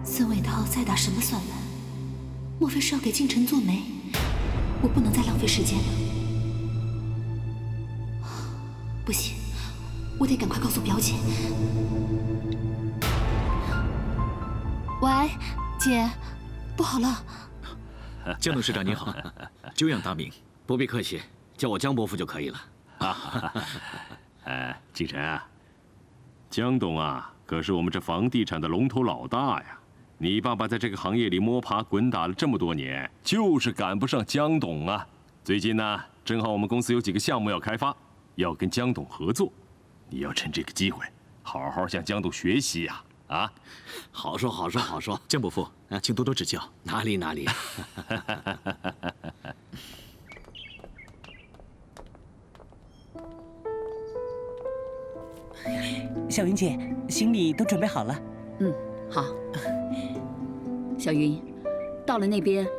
孙伟涛在打什么算盘？莫非是要给京城做媒？我不能再浪费时间了。不行，我得赶快告诉表姐。喂，姐，不好了！ 江董事长您好，久仰大名， 不必客气，叫我江伯父就可以了。 季晨啊，江董啊，可是我们这房地产的龙头老大呀。你爸爸在这个行业里摸爬滚打了这么多年，就是赶不上江董啊。最近呢，正好我们公司有几个项目要开发，要跟江董合作，你要趁这个机会，好好向江董学习呀！啊， 好说好说好说， 江伯父，请多多指教。 哪里哪里。 小云姐，行李都准备好了。 好。小云，到了那边